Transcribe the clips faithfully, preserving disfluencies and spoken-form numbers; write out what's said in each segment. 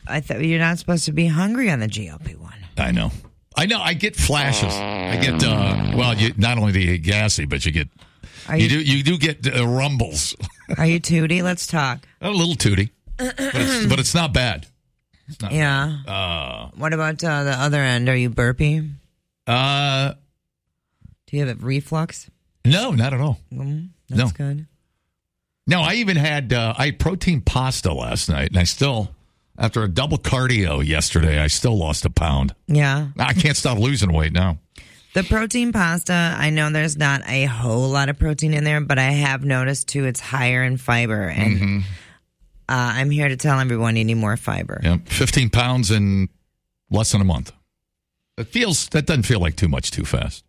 I thought you're not supposed to be hungry on the G L P one. I know. I know. I get flashes. I get, uh, well, you, not only do you get gassy, but you get, Are you, you, do you do get uh, rumbles. Are you tooty? Let's talk. A little tooty. But it's, but it's not bad. It's not Yeah. bad. Uh, What about uh, the other end? Are you burpy? uh, Do you have reflux? no, not at all. Mm, that's No. good. No, I even had, uh, I had protein pasta last night, and I still, after a double cardio yesterday, I still lost a pound. Yeah. I can't stop losing weight now. The protein pasta, I know there's not a whole lot of protein in there, but I have noticed too it's higher in fiber. And Mm-hmm. uh, I'm here to tell everyone you need more fiber. Yeah, fifteen pounds in less than a month. It feels, that doesn't feel like too much too fast.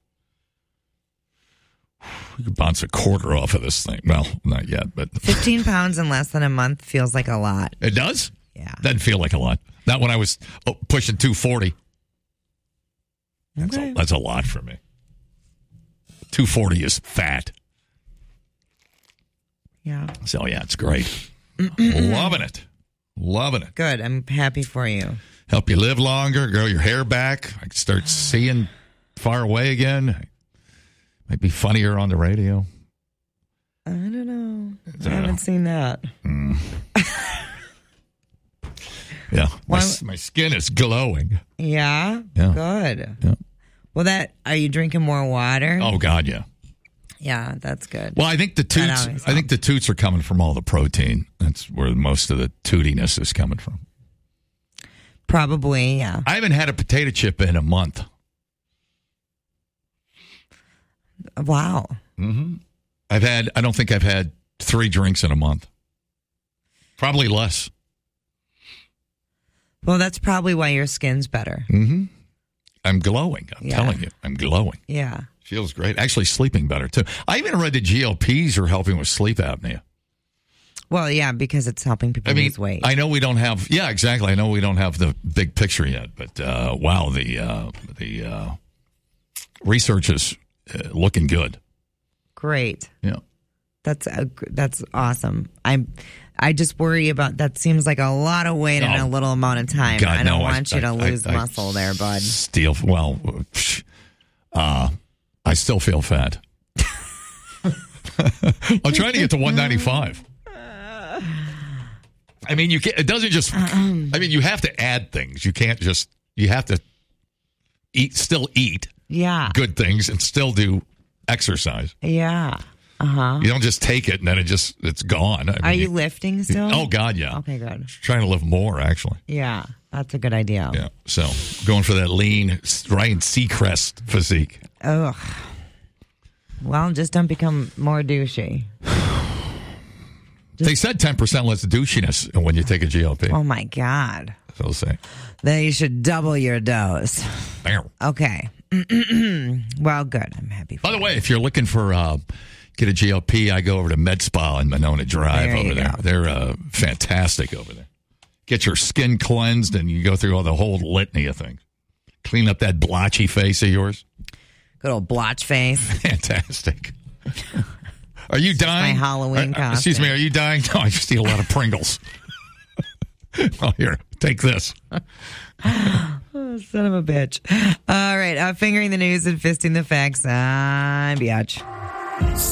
We could bounce a quarter off of this thing. Well, not yet, but fifteen pounds in less than a month feels like a lot. it does? Yeah. Doesn't feel like a lot. Not when I was oh, pushing two forty. That's, Okay. a, that's a lot for me. two forty is fat. Yeah. So, yeah, it's great. Loving it. Loving it. Good. I'm happy for you. Help you live longer, grow your hair back. I can start seeing far away again. Might be funnier on the radio. I don't know. I haven't seen that. Mm. Yeah. My, Well, my skin is glowing. Yeah? Yeah. Good. Yeah. Well, that, are you drinking more water? Oh, God, yeah. Yeah, that's good. Well, I think the toots. always I think the toots are coming from all the protein. That's where most of the tootiness is coming from. Probably, yeah. I haven't had a potato chip in a month. Wow. Mm-hmm. I've had. I don't think I've had three drinks in a month. Probably less. Well, that's probably why your skin's better. Mm-hmm. I'm glowing. I'm Yeah. telling you, I'm glowing. Yeah. Feels great. Actually, sleeping better too. I even read that G L Ps are helping with sleep apnea. Well, yeah, because it's helping people I mean, lose weight. I know we don't have. Yeah, exactly. I know we don't have the big picture yet, but uh, wow, the uh, the uh, research is uh, looking good. Great. Yeah. That's a, that's awesome. I'm. I just worry about that. Seems like a lot of weight in Oh, a little amount of time. God, I don't no, want I- you to I- lose I- I muscle there, bud. Still, well, uh, I still feel fat. I'm trying to get to one ninety-five. I mean, you can't, it doesn't just, I mean, you have to add things. You can't just, you have to eat, still eat Yeah. good things and still do exercise. Yeah. Uh huh. You don't just take it and then it just, it's gone. I mean, Are you lifting still? Oh, God, yeah. Okay, good. Trying to live more, actually. Yeah, that's a good idea. Yeah. So going for that lean Ryan Seacrest physique. Ugh. Well, just don't become more douchey. They said ten percent less douchiness when you take a G L P. Oh my God. So they'll say. Then you should double your dose. Bam. Okay. Well, good. I'm happy for By the way, if you're looking for uh, get a G L P, I go over to Med Spa in Monona Drive There you over there. go. They're uh, fantastic over there. Get your skin cleansed and you go through all the whole litany of things. Clean up that blotchy face of yours. Good old blotch face. Fantastic. Are you dying? my Halloween Uh, uh, Excuse costume. me, are you dying? No, I just eat a lot of Pringles. Oh, here, take this. Oh, son of a bitch. All right. Uh, fingering the news and fisting the facts. I'm Biatch.